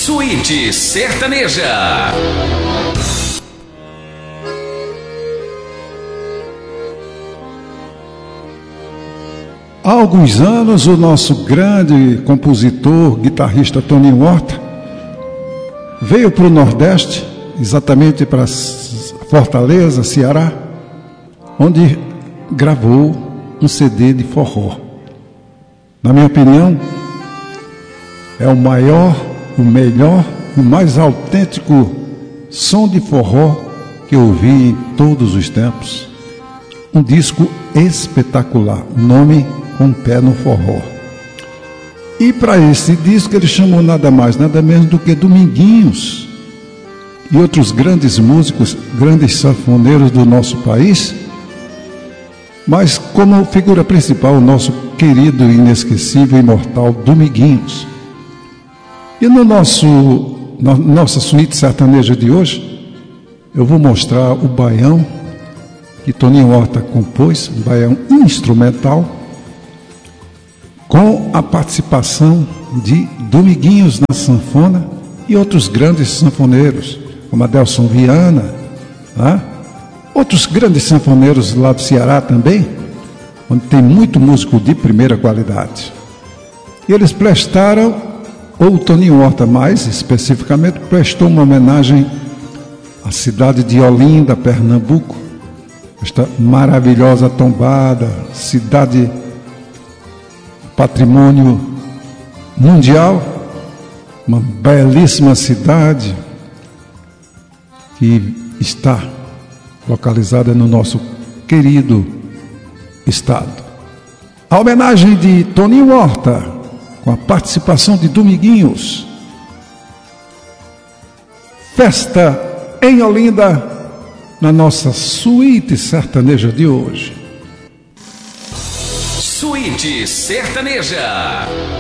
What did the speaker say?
Suíte Sertaneja. Há alguns anos, o nosso grande compositor, guitarrista Toninho Horta, veio para o Nordeste, exatamente para Fortaleza, Ceará, onde gravou um CD de forró. Na minha opinião, é o maior, o melhor, o mais autêntico som de forró que eu ouvi em todos os tempos. Um disco espetacular, o nome Com o Pé no Forró. E para esse disco ele chamou nada mais, nada menos do que Dominguinhos e outros grandes músicos, grandes sanfoneiros do nosso país, mas como figura principal o nosso querido, inesquecível, imortal Dominguinhos. E na nossa suíte sertaneja de hoje, eu vou mostrar o baião que Toninho Horta compôs, um baião instrumental, com a participação de Dominguinhos na sanfona e outros grandes sanfoneiros, como Adelson Viana, outros grandes sanfoneiros lá do Ceará também, onde tem muito músico de primeira qualidade. E eles prestaram, ou o Toninho Horta mais especificamente, prestou uma homenagem à cidade de Olinda, Pernambuco, esta maravilhosa tombada, cidade patrimônio mundial, uma belíssima cidade que está localizada no nosso querido estado. A homenagem de Toninho Horta, com a participação de Dominguinhos. Festa em Olinda, na nossa suíte sertaneja de hoje. Suíte Sertaneja.